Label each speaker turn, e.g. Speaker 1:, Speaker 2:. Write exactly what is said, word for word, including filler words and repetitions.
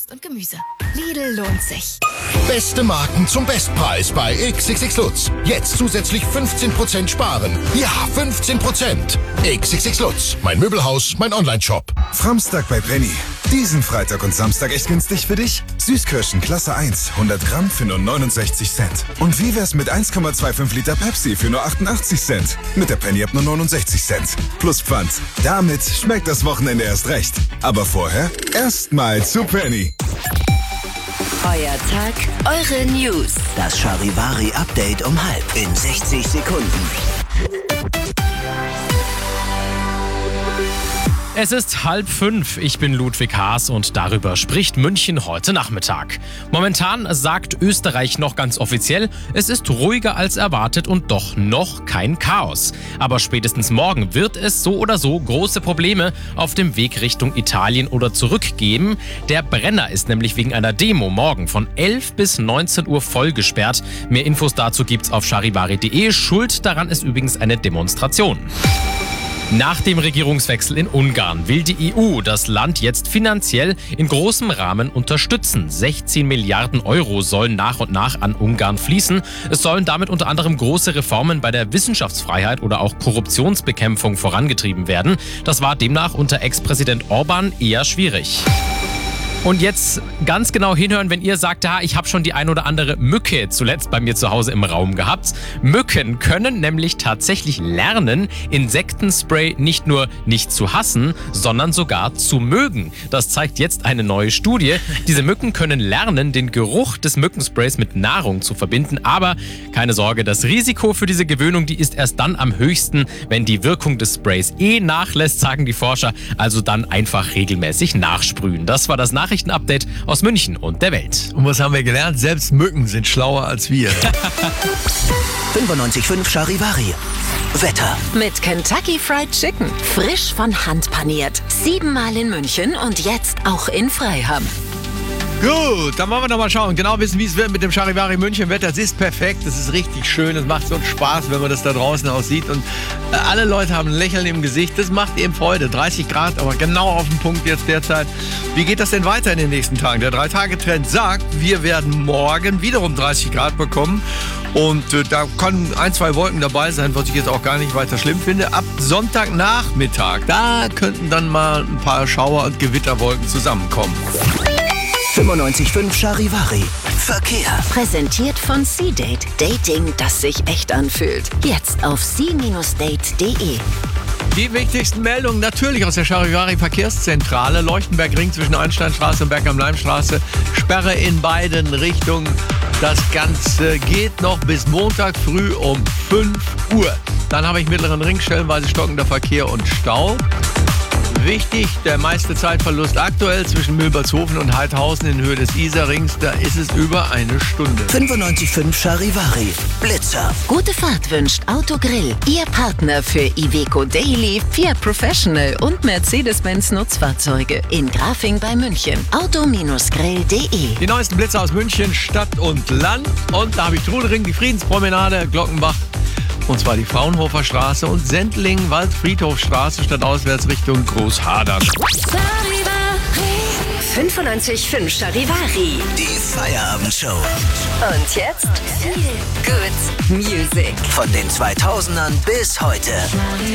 Speaker 1: Obst und Gemüse. Lidl lohnt sich.
Speaker 2: Beste Marken zum Bestpreis bei X X X Lutz. Jetzt zusätzlich fünfzehn Prozent sparen. Ja, fünfzehn Prozent. X X X Lutz. Mein Möbelhaus, mein Onlineshop.
Speaker 3: Framstag bei Penny. Diesen Freitag und Samstag echt günstig für dich? Süßkirschen Klasse eins, hundert Gramm für nur neunundsechzig Cent. Und wie wär's mit eins Komma fünfundzwanzig Liter Pepsi für nur achtundachtzig Cent? Mit der Penny ab nur neunundsechzig Cent. Plus Pfand. Damit schmeckt das Wochenende erst recht. Aber vorher erstmal zu Penny.
Speaker 4: Euer Tag, eure News. Das Charivari-Update um halb in sechzig Sekunden.
Speaker 5: Es ist halb fünf. Ich bin Ludwig Haas und darüber spricht München heute Nachmittag. Momentan sagt Österreich noch ganz offiziell, es ist ruhiger als erwartet und doch noch kein Chaos. Aber spätestens morgen wird es so oder so große Probleme auf dem Weg Richtung Italien oder zurück geben. Der Brenner ist nämlich wegen einer Demo morgen von elf bis neunzehn Uhr voll gesperrt. Mehr Infos dazu gibt's auf charivari punkt de. Schuld daran ist übrigens eine Demonstration. Nach dem Regierungswechsel in Ungarn will die E U das Land jetzt finanziell in großem Rahmen unterstützen. sechzehn Milliarden Euro sollen nach und nach an Ungarn fließen. Es sollen damit unter anderem große Reformen bei der Wissenschaftsfreiheit oder auch Korruptionsbekämpfung vorangetrieben werden. Das war demnach unter Ex-Präsident Orban eher schwierig. Und jetzt ganz genau hinhören, wenn ihr sagt, ah, ich habe schon die ein oder andere Mücke zuletzt bei mir zu Hause im Raum gehabt. Mücken können nämlich tatsächlich lernen, Insektenspray nicht nur nicht zu hassen, sondern sogar zu mögen. Das zeigt jetzt eine neue Studie. Diese Mücken können lernen, den Geruch des Mückensprays mit Nahrung zu verbinden. Aber keine Sorge, das Risiko für diese Gewöhnung, die ist erst dann am höchsten, wenn die Wirkung des Sprays eh nachlässt, sagen die Forscher. Also dann einfach regelmäßig nachsprühen. Das war das Nachrichtenupdate aus München und der Welt.
Speaker 6: Und was haben wir gelernt? Selbst Mücken sind schlauer als wir.
Speaker 4: fünfundneunzig Komma fünf Charivari. Wetter.
Speaker 7: Mit Kentucky Fried Chicken. Frisch von Hand paniert. Siebenmal in München und jetzt auch in Freiham.
Speaker 6: Gut, dann wollen wir noch mal schauen. Genau wissen, wie es wird mit dem Charivari München Wetter. Es ist perfekt, es ist richtig schön, es macht so einen Spaß, wenn man das da draußen aussieht. Und äh, alle Leute haben ein Lächeln im Gesicht. Das macht eben Freude. dreißig Grad, aber genau auf den Punkt jetzt derzeit. Wie geht das denn weiter in den nächsten Tagen? Der drei-Tage-Trend sagt, wir werden morgen wiederum dreißig Grad bekommen. Und äh, da können ein, zwei Wolken dabei sein, was ich jetzt auch gar nicht weiter schlimm finde. Ab Sonntagnachmittag, da könnten dann mal ein paar Schauer- und Gewitterwolken zusammenkommen.
Speaker 4: fünfundneunzig Komma fünf Charivari. Verkehr.
Speaker 7: Präsentiert von C-Date. Dating, das sich echt anfühlt. Jetzt auf c Bindestrich date punkt de.
Speaker 6: Die wichtigsten Meldungen natürlich aus der Charivari Verkehrszentrale. Leuchtenberg-Ring zwischen Einsteinstraße und Berg am Leimstraße. Sperre in beiden Richtungen. Das Ganze geht noch bis Montag früh um fünf Uhr. Dann habe ich mittleren Ring, stellenweise stockender Verkehr und Stau. Wichtig, der meiste Zeitverlust aktuell zwischen Milbertshofen und Heidhausen in Höhe des Isarrings. Da ist es über eine Stunde.
Speaker 4: fünfundneunzig Komma fünf Charivari. Blitzer.
Speaker 7: Gute Fahrt wünscht Autogrill. Ihr Partner für Iveco Daily, Fiat Professional und Mercedes-Benz Nutzfahrzeuge. In Grafing bei München. auto Grill punkt de.
Speaker 6: Die neuesten Blitzer aus München, Stadt und Land. Und da habe ich Trudering, die Friedenspromenade, Glockenbach. Und zwar die Fraunhofer Straße und Sendling, Waldfriedhofstraße statt auswärts Richtung Großhadern.
Speaker 7: fünfundneunzig Komma fünf Charivari.
Speaker 4: Die Feierabendshow.
Speaker 7: Und jetzt Good Music.
Speaker 4: Von den zweitausendern bis heute.